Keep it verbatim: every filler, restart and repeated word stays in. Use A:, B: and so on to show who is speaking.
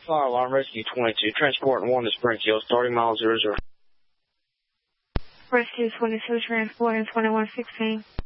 A: Fire alarm, Rescue twenty-two, transporting one to Springfield, starting mile zero zero.
B: Rescue twenty-two, transporting twenty-one sixteen.